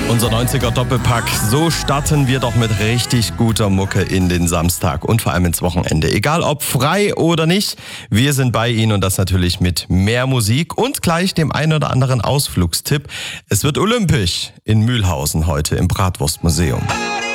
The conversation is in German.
Unser 90er Doppelpack. So starten wir doch mit richtig guter Mucke in den Samstag und vor allem ins Wochenende. Egal ob frei oder nicht, wir sind bei Ihnen und das natürlich mit mehr Musik und gleich dem einen oder anderen Ausflugstipp. Es wird olympisch in Mühlhausen heute im Bratwurstmuseum.